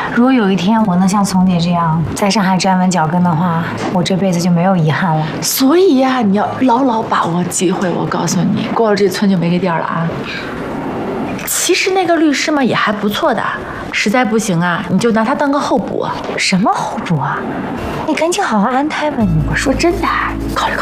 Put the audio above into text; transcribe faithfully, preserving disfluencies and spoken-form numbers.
如果有一天我能像丛姐这样在上海站稳脚跟的话，我这辈子就没有遗憾了。 所以呀、啊，你要牢牢把握机会。我告诉你，过了这村就没这店了啊。其实那个律师嘛也还不错的，实在不行啊，你就拿他当个候补。 什么候补啊？你赶紧好好安胎吧你。 我说真的，考虑考虑。